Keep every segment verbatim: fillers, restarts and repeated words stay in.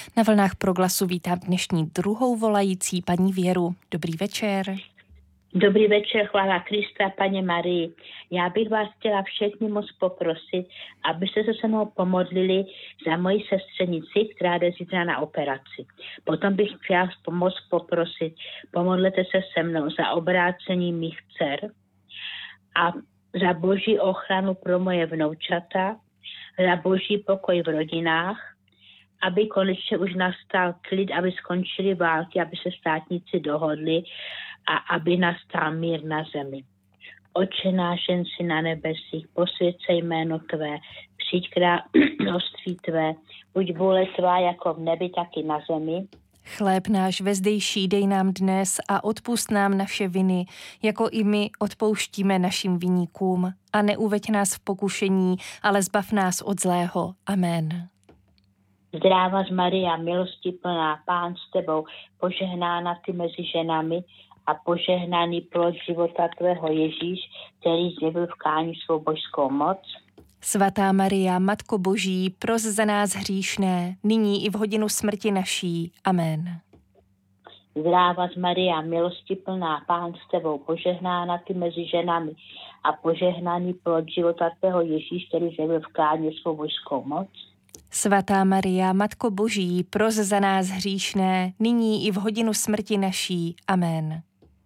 Na vlnách Proglasu vítám dnešní druhou volající paní Věru. Dobrý večer. Dobrý večer, chvála Krista, paně Marii. Já bych vás chtěla všechny moc poprosit, abyste se se mnou pomodlili za moji sestřenici, která jde zítra na operaci. Potom bych chtěla moc poprosit, pomodlete se se mnou za obrácení mých dcer a za boží ochranu pro moje vnoučata, za boží pokoj v rodinách, aby konečně už nastal klid, aby skončily války, aby se státníci dohodli a aby nastal mír na zemi. Otče náš, jen si na nebesích, posvěť se jméno Tvé, přijď království Tvé, buď vůle Tvá jako v nebi, tak i na zemi. Chléb náš vezdejší dej nám dnes a odpusť nám naše viny, jako i my odpouštíme našim viníkům. A neuveď nás v pokušení, ale zbav nás od zlého. Amen. Zdráva z Maria, milosti plná, Pán s Tebou, požehnána Ty mezi ženami a požehnaný plod života Tvého Ježíš, který zjevil v kání svou božskou moc. Svatá Maria, Matko Boží, pros za nás hříšné, nyní i v hodinu smrti naší. Amen. Zdráva z Maria, milosti plná, Pán s Tebou, požehnána Ty mezi ženami a požehnaný plod života Tvého Ježíš, který zjevil v kání svou božskou moc. Svatá Maria, Matko Boží, pros za nás hříšné, nyní i v hodinu smrti naší. Amen.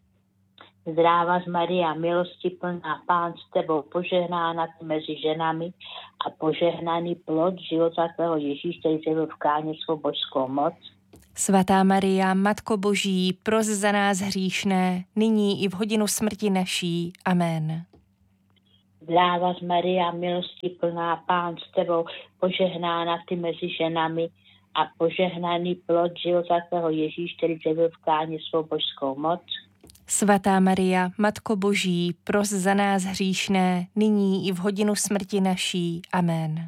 Zdráva z Maria, milosti plná, Pán s Tebou, požehnána Ty mezi ženami a požehnaný plod života Tvého Ježíš, který zjevil v kání svou božskou moc. Svatá Maria, Matko Boží, pros za nás hříšné, nyní i v hodinu smrti naší. Amen. Zdráva z Maria, milosti plná, Pán s Tebou, požehnána Ty mezi ženami a požehnaný plod života Tvého Ježíš, který zjevil v kání svou božskou moc. Svatá Maria, Matko Boží, pros za nás hříšné, nyní i v hodinu smrti naší. Amen.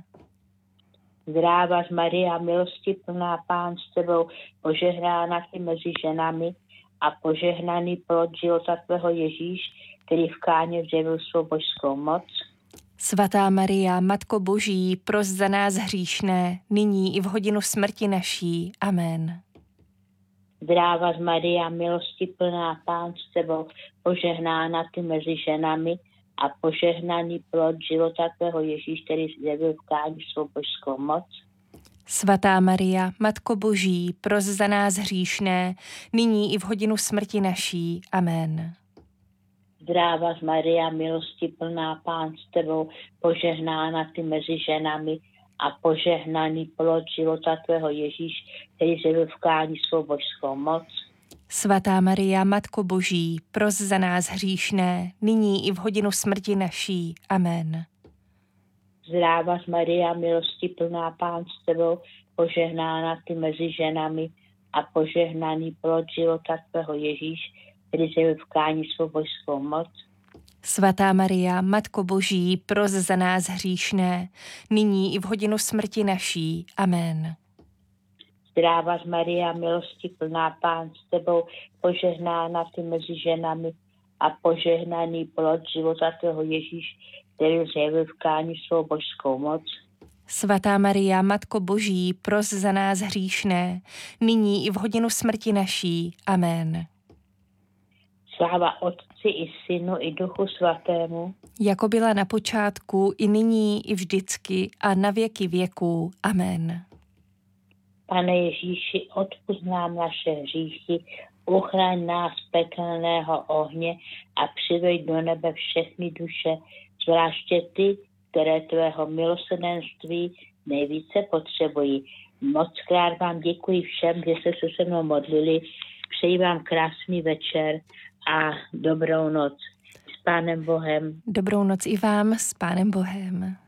Zdráva z Maria, milosti plná, Pán s Tebou, požehnána Ty mezi ženami a požehnaný plod života Tvého Ježíš, který v káně zjevil svou božskou moc. Svatá Maria, Matko Boží, pros za nás hříšné, nyní i v hodinu smrti naší. Amen. Zdráva z Maria, milosti plná, Pán s Tebou, požehnána Ty mezi ženami a požehnaný plod života Tvého Ježíš, který zjevil v kání svou božskou moc. Svatá Maria, Matko Boží, pros za nás hříšné, nyní i v hodinu smrti naší. Amen. Zdráva z Maria, milosti plná, Pán s Tebou, požehnána Ty mezi ženami a požehnaný plod života Tvého Ježíš, který zjevil v kání svou božskou moc. Svatá Maria, Matko Boží, pros za nás hříšné, nyní i v hodinu smrti naší. Amen. Zdráva z Maria, milosti plná, Pán s Tebou, požehnána Ty mezi ženami a požehnaný plod života Tvého Ježíš, který zjevil v kání svou božskou moc. Svatá Maria, Matko Boží, pros za nás hříšné, nyní i v hodinu smrti naší. Amen. Zdráva z Maria, milosti plná, Pán s Tebou, požehnána Ty mezi ženami a požehnaný plod života Tvého Ježíš, který zjevil v kání svou božskou moc. Svatá Maria, Matko Boží, pros za nás hříšné, nyní i v hodinu smrti naší. Amen. Sláva Otci i Synu i Duchu Svatému, jako byla na počátku, i nyní, i vždycky a na věky věků. Amen. Pane Ježíši, odpusť nám naše hříchy, uchraň nás z pekelného ohně a přiveď do nebe všechny duše, zvláště ty, které Tvého milosrdenství nejvíce potřebují. Mockrát vám děkuji všem, že jste se se mnou modlili. Přeji vám krásný večer a dobrou noc. S Pánem Bohem. Dobrou noc i vám, s Pánem Bohem.